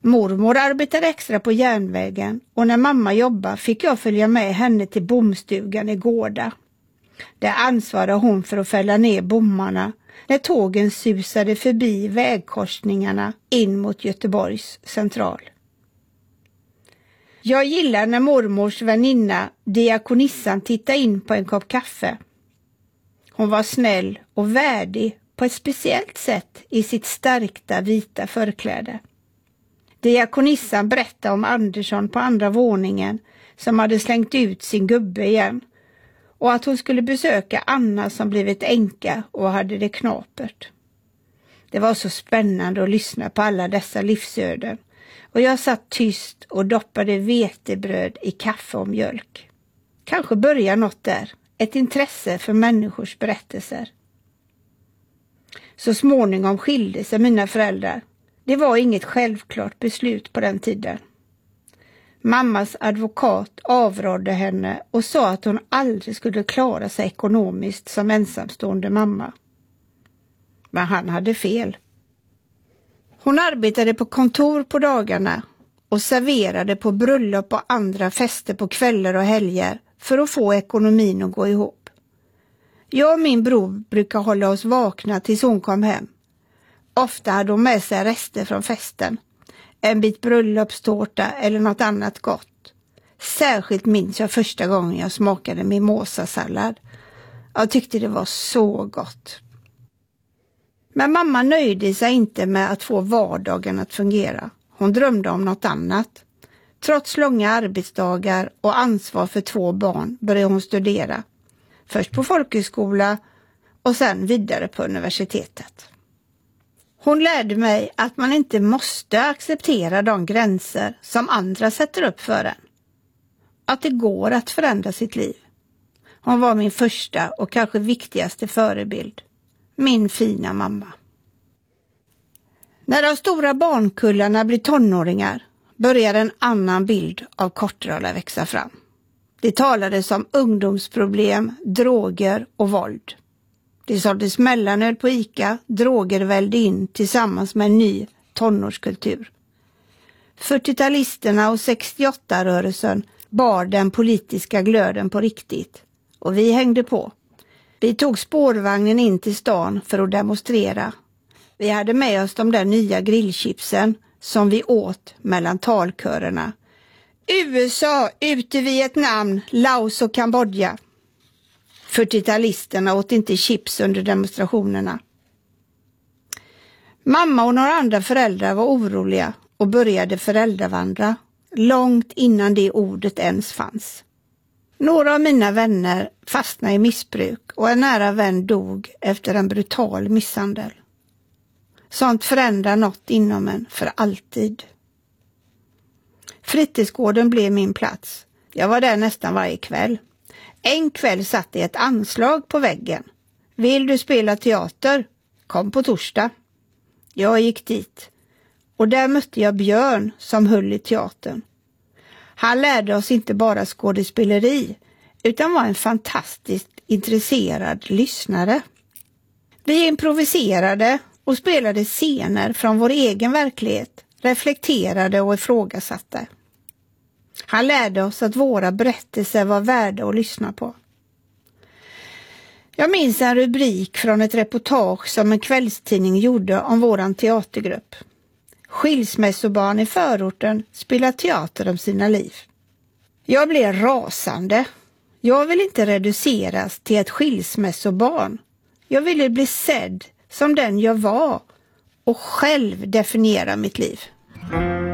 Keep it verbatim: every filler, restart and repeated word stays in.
Mormor arbetade extra på järnvägen och när mamma jobbade fick jag följa med henne till bomstugan i Gårda. Där ansvarade hon för att fälla ner bommarna när tågen susade förbi vägkorsningarna in mot Göteborgs central. Jag gillar när mormors väninna, diakonissan, tittade in på en kopp kaffe. Hon var snäll och värdig på ett speciellt sätt i sitt stärkta vita förkläde. Diakonissan berättade om Andersson på andra våningen som hade slängt ut sin gubbe igen och att hon skulle besöka Anna som blivit änka och hade det knapert. Det var så spännande att lyssna på alla dessa livsöden och jag satt tyst och doppade vetebröd i kaffe och mjölk. Kanske börjar något där, ett intresse för människors berättelser. Så småningom skilde sig mina föräldrar. Det var inget självklart beslut på den tiden. Mammas advokat avrådde henne och sa att hon aldrig skulle klara sig ekonomiskt som ensamstående mamma. Men han hade fel. Hon arbetade på kontor på dagarna och serverade på bröllop och andra fester på kvällar och helger för att få ekonomin att gå ihop. Jag och min bror brukar hålla oss vakna tills hon kom hem. Ofta hade hon med sig rester från festen. En bit bröllopstårta eller något annat gott. Särskilt minns jag första gången jag smakade mimosasallad. Jag tyckte det var så gott. Men mamma nöjde sig inte med att få vardagen att fungera. Hon drömde om något annat. Trots långa arbetsdagar och ansvar för två barn började hon studera. Först på folkhögskola och sen vidare på universitetet. Hon lärde mig att man inte måste acceptera de gränser som andra sätter upp för en. Att det går att förändra sitt liv. Hon var min första och kanske viktigaste förebild. Min fina mamma. När de stora barnkullarna blir tonåringar börjar en annan bild av Kortedala växa fram. Det talades om ungdomsproblem, droger och våld. Det såldes mellanöl på Ica, droger välde in tillsammans med en ny tonårskultur. fyrtiotalisterna och sextioåtta-rörelsen bar den politiska glöden på riktigt. Och vi hängde på. Vi tog spårvagnen in till stan för att demonstrera. Vi hade med oss de där nya grillchipsen som vi åt mellan talkörerna. U S A ut i Vietnam, Laos och Kambodja. fyrtiotalisterna åt inte chips under demonstrationerna. Mamma och några andra föräldrar var oroliga och började föräldravandra långt innan det ordet ens fanns. Några av mina vänner fastnade i missbruk och en nära vän dog efter en brutal misshandel. Sånt förändrar något inom en för alltid. Fritidsgården blev min plats. Jag var där nästan varje kväll. En kväll satt det ett anslag på väggen. Vill du spela teater? Kom på torsdag. Jag gick dit. Och där mötte jag Björn som höll i teatern. Han lärde oss inte bara skådespeleri utan var en fantastiskt intresserad lyssnare. Vi improviserade och spelade scener från vår egen verklighet, reflekterade och ifrågasatte. Han lärde oss att våra berättelser var värda att lyssna på. Jag minns en rubrik från ett reportage som en kvällstidning gjorde om våran teatergrupp. Skilsmässobarn i förorten spelar teater om sina liv. Jag blev rasande. Jag vill inte reduceras till ett skilsmässobarn. Jag ville bli sedd som den jag var och själv definiera mitt liv.